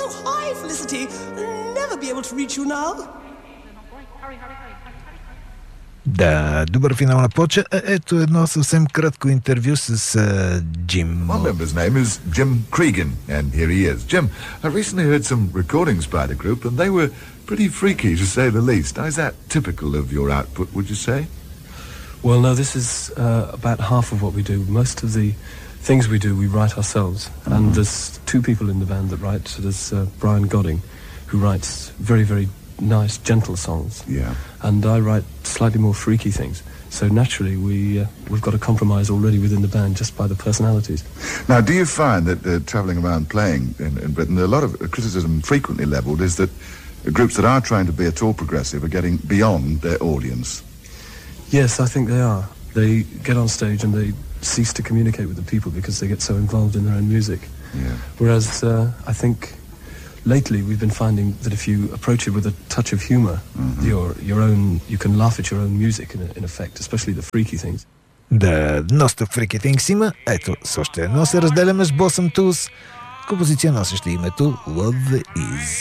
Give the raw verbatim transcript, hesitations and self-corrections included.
Oh, hi, Felicity. Never be able to reach you now. Да, добър финал на плоча. Ето едно съвсем кратко интервю с uh, Джим. One member's name is Jim Cregan, and here he is. Jim, I recently heard some recordings by the group, and they were pretty freaky, to say the least. Now, is that typical of your output, would you say? Well, no, this is uh, about half of what we do. Most of the things we do, we write ourselves. Mm-hmm. And there's two people in the band that write. So there's uh, Brian Godding, who writes very, very nice, gentle songs. Yeah. And I write slightly more freaky things. So naturally, we, uh, we've got a compromise already within the band just by the personalities. Now, do you find that uh, travelling around playing in, in Britain, a lot of criticism frequently levelled is that groups that are trying to be at all progressive are getting beyond their audience? Yes, I think they are. They get on stage and they cease to communicate with the people because they get so involved in their own music. Yeah. Whereas uh, I think lately we've been finding that if you approach it with a touch of humour, mm-hmm. your your own, you can laugh at your own music in, in effect, especially the freaky things. Да, доста freaky things има. Ето, с още едно се разделяме с Blossom Tools. Композиция носеща името Love Is.